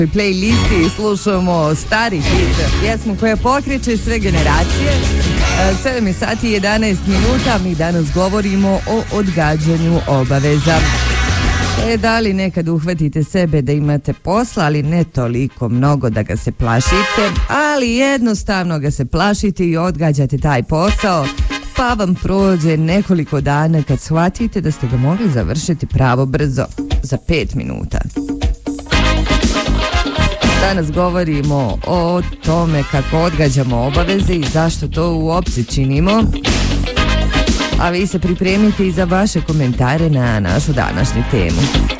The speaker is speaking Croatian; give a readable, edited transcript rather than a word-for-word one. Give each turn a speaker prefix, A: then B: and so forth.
A: playlisti slušamo stari hit, pjesmu koja pokreće sve generacije. 7 sati i 11 minuta, mi danas govorimo o odgađanju obaveza. Da li nekad uhvatite sebe da imate posla, ali ne toliko mnogo da ga se plašite, ali jednostavno ga se plašite i odgađate taj posao, pa vam prođe nekoliko dana kad shvatite da ste ga mogli završiti pravo brzo, za 5 minuta. Danas govorimo o tome kako odgađamo obaveze i zašto to uopće činimo. A vi se pripremite i za vaše komentare na našu današnju temu.